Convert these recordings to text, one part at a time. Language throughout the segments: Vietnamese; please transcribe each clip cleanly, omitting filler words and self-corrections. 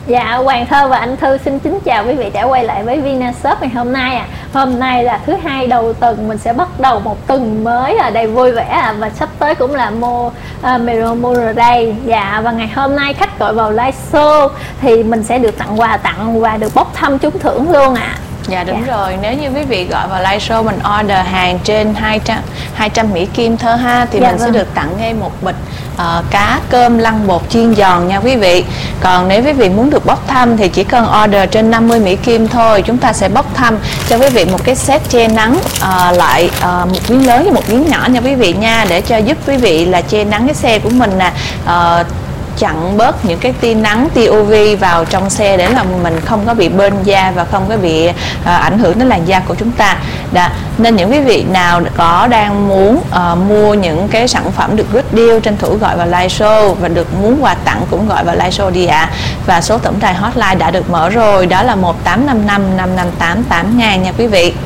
Dạ, Hoàng Thơ và anh Thư xin kính chào quý vị đã quay lại với Vinashop ngày hôm nay. Hôm nay là thứ hai đầu tuần, mình sẽ bắt đầu một tuần mới đầy vui vẻ và sắp tới cũng là Memorial Day. Dạ, và ngày hôm nay khách gọi vào live show thì mình sẽ được tặng quà và được bốc thăm trúng thưởng luôn ạ. Dạ đúng rồi, nếu như quý vị gọi vào live show mình order hàng trên 200 Mỹ Kim thơ ha thì mình sẽ được tặng ngay một bịch cá cơm lăn bột chiên giòn nha quý vị. Còn nếu quý vị muốn được bốc thăm thì chỉ cần order trên 50 Mỹ Kim thôi, chúng ta sẽ bốc thăm cho quý vị một cái set che nắng loại một miếng lớn và một miếng nhỏ nha quý vị nha, để cho giúp quý vị là che nắng cái xe của mình nè, chặn bớt những cái tia nắng, tia UV vào trong xe để là mình không có bị burn da và không có bị ảnh hưởng đến làn da của chúng ta. Nên những quý vị nào đang muốn mua những cái sản phẩm được good deal, tranh thủ gọi vào live show, và được muốn quà tặng cũng gọi vào live show đi ạ. Và số tổng đài hotline đã được mở rồi, đó là 1855 558 8000 nha quý vị.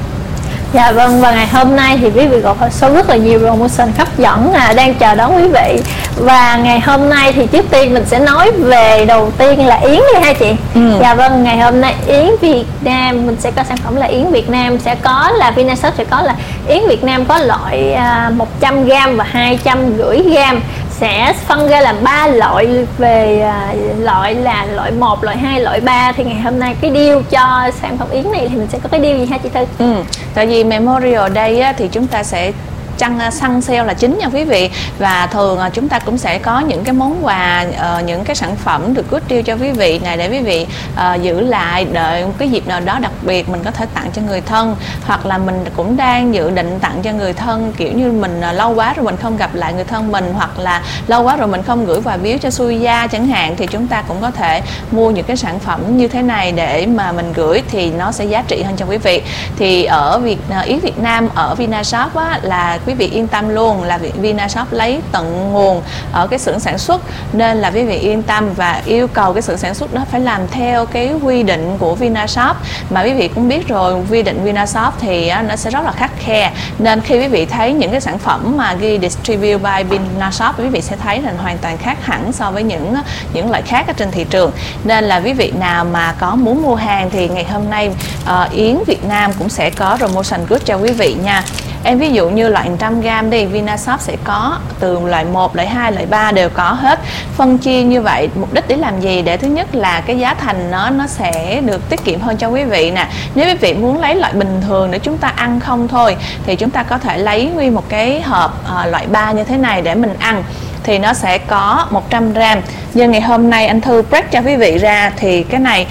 Dạ vâng, và ngày hôm nay thì quý vị có số rất là nhiều promotion hấp dẫn đang chờ đón quý vị. Và ngày hôm nay thì trước tiên mình sẽ nói về đầu tiên là yến đi ha chị. Dạ vâng, ngày hôm nay yến Việt Nam mình sẽ có sản phẩm là yến Việt Nam, sẽ có là Vinashop sẽ có là yến Việt Nam có loại 100g và 250g, sẽ phân ra làm 3 loại, về loại là loại 1, loại 2, loại 3. Thì ngày hôm nay cái deal cho sản phẩm yến này thì mình sẽ có cái deal gì ha chị Thư? Tại vì Memorial Day thì chúng ta sẽ săn sale là chính nha quý vị, và thường chúng ta cũng sẽ có những cái món quà, những cái sản phẩm được good deal cho quý vị này, để quý vị giữ lại đợi một cái dịp nào đó đặc biệt mình có thể tặng cho người thân, hoặc là mình cũng đang dự định tặng cho người thân, kiểu như mình lâu quá rồi mình không gặp lại người thân mình, hoặc là lâu quá rồi mình không gửi quà biếu cho xui gia chẳng hạn, thì chúng ta cũng có thể mua những cái sản phẩm như thế này để mà mình gửi thì nó sẽ giá trị hơn cho quý vị. Thì ở yến Việt Nam ở Vinashop là quý vị yên tâm luôn, là Vinashop lấy tận nguồn ở cái xưởng sản xuất, nên là quý vị yên tâm, và yêu cầu cái xưởng sản xuất đó phải làm theo cái quy định của Vinashop. Mà quý vị cũng biết rồi, quy định Vinashop thì nó sẽ rất là khắt khe, nên khi quý vị thấy những cái sản phẩm mà ghi distribute by Vinashop, quý vị sẽ thấy là hoàn toàn khác hẳn so với những loại khác ở trên thị trường. Nên là quý vị nào mà có muốn mua hàng thì ngày hôm nay yến Việt Nam cũng sẽ có promotion good cho quý vị nha. Em ví dụ như loại 100g đi, Vinashop sẽ có từ loại 1, loại 2, loại 3 đều có hết. Phân chia như vậy mục đích để làm gì? Để thứ nhất là cái giá thành nó sẽ được tiết kiệm hơn cho quý vị nè. Nếu quý vị muốn lấy loại bình thường để chúng ta ăn không thôi thì chúng ta có thể lấy nguyên một cái hộp loại 3 như thế này để mình ăn, thì nó sẽ có 100g. Nhưng ngày hôm nay anh Thư break cho quý vị ra thì cái này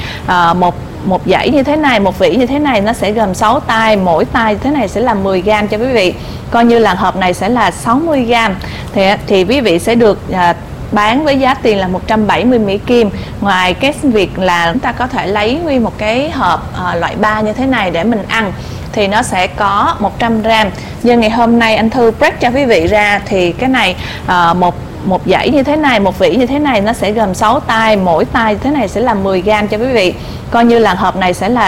một dãy như thế này, một vỉ như thế này, nó sẽ gồm 6 tay, mỗi tay thế này sẽ là 10g cho quý vị, coi như là hộp này sẽ là 60g. Thì quý vị sẽ được bán với giá tiền là 170 Mỹ Kim. Ngoài cái việc là chúng ta có thể lấy nguyên một cái hộp loại 3 như thế này để mình ăn thì nó sẽ có 100g. Nhưng ngày hôm nay anh Thư break cho quý vị ra thì cái này một dãy như thế này, một vỉ như thế này, nó sẽ gồm 6 tay, mỗi tay thế này sẽ là 10g cho quý vị, coi như là hộp này sẽ là